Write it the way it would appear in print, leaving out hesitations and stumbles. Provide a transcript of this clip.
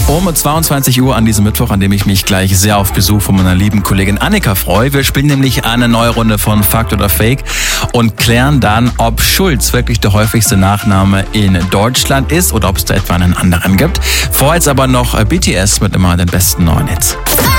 Um 22 Uhr an diesem Mittwoch, an dem ich mich gleich sehr auf Besuch von meiner lieben Kollegin Annika freue. Wir spielen nämlich eine neue Runde von Fakt oder Fake und klären dann, ob Schulz wirklich der häufigste Nachname in Deutschland ist oder ob es da etwa einen anderen gibt. Vorher jetzt aber noch BTS mit immer den besten neuen Hits.